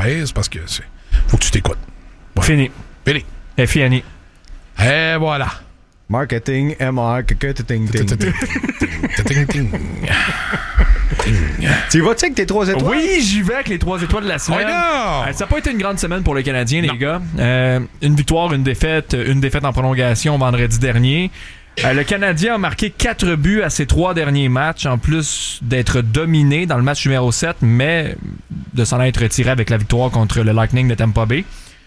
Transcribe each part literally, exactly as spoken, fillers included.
pire, c'est parce que c'est... faut que tu t'écoutes. Ouais. Fini. Fini. Et fini. Et voilà. Marketing, M R, que ting ting. Tu vas-tu avec tes trois étoiles? Oui, j'y vais avec les trois étoiles de la semaine. Oh non! Euh, ça n'a pas été une grande semaine pour le Canadien, les Non. gars. Euh, une victoire, une défaite, une défaite en prolongation vendredi dernier. Euh, le Canadien a marqué quatre buts à ses trois derniers matchs, en plus d'être dominé dans le match numéro sept, mais de s'en être retiré avec la victoire contre le Lightning de Tampa Bay.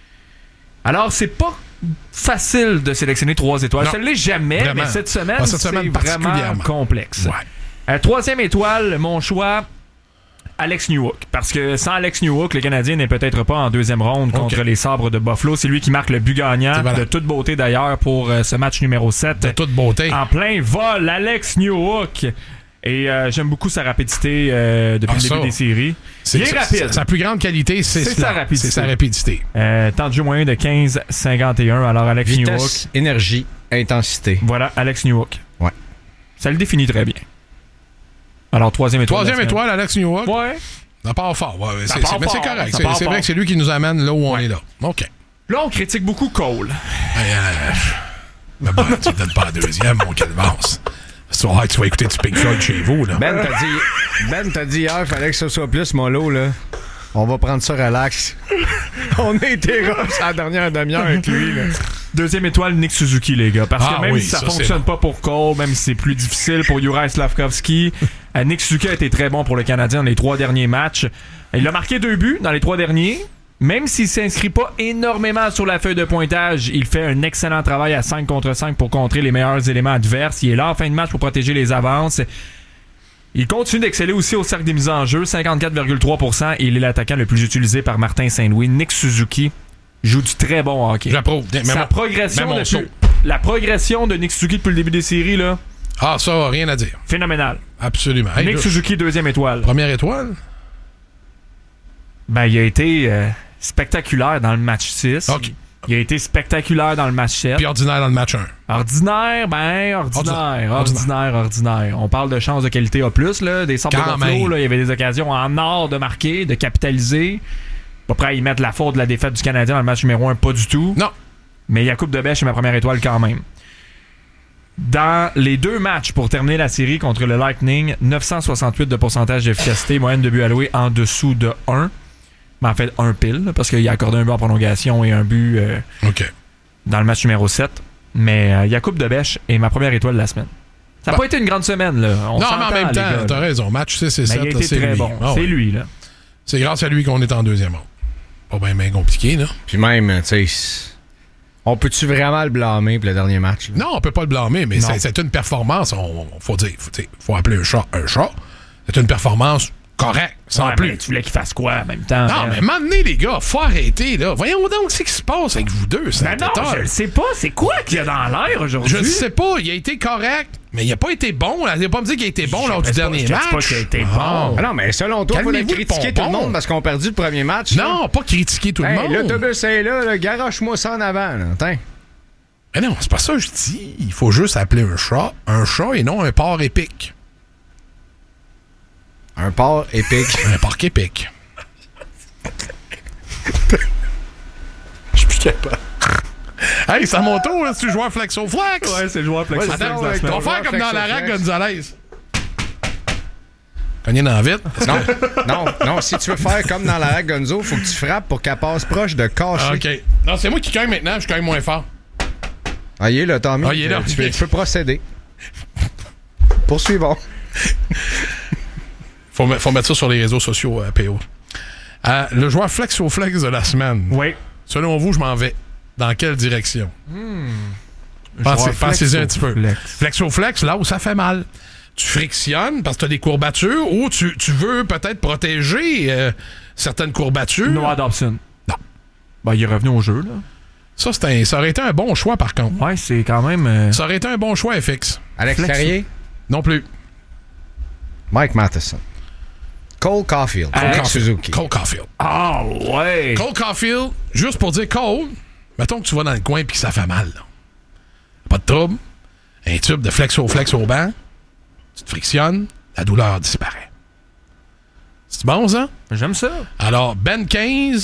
Alors, c'est pas facile de sélectionner trois étoiles. Non. Ça ne l'est jamais, Vraiment. mais cette semaine, Ah, cette semaine c'est vraiment particulièrement. complexe. Ouais. Euh, troisième étoile, mon choix, Alex Newhook. Parce que sans Alex Newhook, le Canadien n'est peut-être pas en deuxième ronde Okay. contre les Sabres de Buffalo. C'est lui qui marque le but gagnant, Voilà. de toute beauté d'ailleurs, pour euh, ce match numéro sept. De toute beauté. En plein vol, Alex Newhook. Et euh, j'aime beaucoup sa rapidité euh, depuis Ah, le début ça. des séries. C'est, Il est c'est- rapide. Sa plus grande qualité, c'est, C'est cela. sa rapidité. C'est sa rapidité. Euh, temps de jeu moyen de quinze cinquante et un. Alors Alex Newhook. Vitesse, énergie, intensité. Voilà, Alex Newhook. Ouais. Ça le définit très bien. Alors, troisième étoile. Troisième de la semaine. étoile, Alex Newhook. Ouais. Ça part fort. Ouais, c'est, Ça c'est- part mais c'est fort. correct. Ça C'est, part c'est fort. vrai que c'est lui qui nous amène là où on est là. OK. Là, on critique beaucoup Cole. Hey, euh, mais bon, tu ne donnes pas la deuxième, mon calvance. C'est vrai que tu vas écouter du Pink Floyd chez vous, là. Ben t'a dit, Ben t'a dit hier, fallait que ce soit plus mollo, là. On va prendre ça relax. On a été rough la dernière demi-heure avec lui, là. Deuxième étoile, Nick Suzuki, les gars. Parce Ah que même oui, si ça, ça, fonctionne c'est pas pour Cole, même si c'est plus difficile pour Juraj Slavkovski, euh, Nick Suzuki a été très bon pour le Canadien dans les trois derniers matchs. Il a marqué deux buts dans les trois derniers. Même s'il s'inscrit pas énormément sur la feuille de pointage, il fait un excellent travail à cinq contre cinq pour contrer les meilleurs éléments adverses. Il est là en fin de match pour protéger les avances. Il continue d'exceller aussi au cercle des mises en jeu, cinquante-quatre virgule trois pour cent, et il est l'attaquant le plus utilisé par Martin Saint-Louis. Nick Suzuki joue du très bon hockey. J'approuve. Mets Sa mon- progression mets mon depuis, saut. la progression de Nick Suzuki depuis le début des séries, là, Ah, ça, rien à dire. phénoménal. Absolument. Hey, Nick là, Suzuki, deuxième étoile. première étoile? Ben, il a été euh, spectaculaire dans le match six. OK. Il a été spectaculaire dans le match sept. Puis ordinaire dans le match un. Ordinaire, ben, ordinaire, Ordinaire. ordinaire, ordinaire. On parle de chances de qualité A plus, là. Des Sabres de Quand Buffalo, même. là, il y avait des occasions en or de marquer, de capitaliser. Pas prêt à y mettre la faute de la défaite du Canadien dans le match numéro un, pas du tout. Non. Mais Yacoub Debèche est ma première étoile quand même. Dans les deux matchs pour terminer la série contre le Lightning, neuf cent soixante-huit de pourcentage d'efficacité, moyenne de but alloué en dessous de un. Mais en fait, un pile, là, parce qu'il a accordé un but en prolongation et un but euh, OK. dans le match numéro sept. Mais euh, Yacoub Debèche est ma première étoile de la semaine. Ça n'a Bah. pas été une grande semaine, là. On non, mais en s'entend, même les temps, gars, t'as là. raison. Match six et Mais sept, il a là, été c'est très lui. bon. Ah c'est ouais. lui, là. C'est grâce à lui qu'on est en deuxième ronde. Pas bien, bien compliqué, là. Puis même, tu sais, on peut-tu vraiment le blâmer pour le dernier match? Là? Non, on peut pas le blâmer, mais Non. c'est, c'est une performance. On, on- faut dire, faut, tu sais, faut appeler un chat un chat. C'est une performance correcte, sans Ouais, plus. mais tu voulais qu'il fasse quoi en même temps? Non, hein? mais maintenant, les gars, faut arrêter, là. Voyons donc ce qui se passe avec vous deux, Ben c'est non, je le sais pas. C'est quoi qu'il y a dans l'air aujourd'hui? Je ne sais pas, il a été correct, mais il a pas été bon. Là. Il a pas me dire qu'il a été bon lors du Je dis pas- dernier je dis match. pas qu'il a été Ah. bon. Ah non, mais selon toi, il faut Calmez-vous, critiquer le tout le pompon. monde parce qu'on a perdu le premier match. là. Non, pas critiquer tout le Hey, monde. l'autobus est là, là, garoche-moi ça en avant. Là. Tiens. Mais non, c'est pas ça que je dis. Il faut juste appeler un chat un chat et non un porc épique. Un port épique. Un porc épique. Je suis plus capable. Hey, c'est à mon tour, hein, si tu joues à Flexo Flex. Ouais, c'est le joueur Flexo Ouais, Flex attends, de la ouais, semaine. On va faire comme dans la Flexo rack Flex. Gonzalez. Cogner dans vite. Non, non, non. Si tu veux faire comme dans la rack Gonzo, faut que tu frappes pour qu'elle passe proche de cacher. Ah, OK. Non, c'est moi qui cogne maintenant, je cogne moins fort. Ah, il est là, Tommy. Ah, il est là. Tu, peux- tu peux procéder. Poursuivons. Faut, me- faut mettre ça sur les réseaux sociaux, euh, P O. Euh, le joueur Flexo Flex de la semaine. Oui. Selon vous, je m'en vais. Dans quelle direction? Pensez, Joueur pensez-y un petit peu. Flex. Flexo Flex, là où ça fait mal. Tu frictionnes parce que tu as des courbatures ou tu, tu veux peut-être protéger euh, certaines courbatures. Noah Dobson. Non. Ben, il est revenu au jeu, là. Ça, c'est un- ça aurait été un bon choix, par contre. Ouais, c'est quand même... euh, Ça aurait été un bon choix, F X. Alex Flex. Carrier, Non plus. Mike Matheson. Cole Caulfield. Alex Alex Suzuki. Cole Caulfield. Ah, ouais! Cole Caulfield, juste pour dire Cole, mettons que tu vas dans le coin et que ça fait mal. Là. Pas de trouble. Un tube de Flexo Flex au banc. Tu te frictionnes, la douleur disparaît. C'est bon, ça? J'aime ça. Alors, Ben quinze,